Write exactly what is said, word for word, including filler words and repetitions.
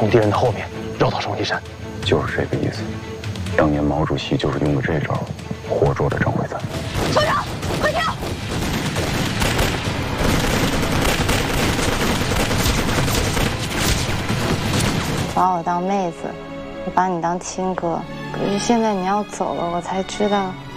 从敌人的后面绕到双旗山。 就是这个意思。当年毛主席就是用的这招，活捉了张惠瓒。 首长，快跳！ 把我当妹子，我把你当亲哥。可是现在你要走了，我才知道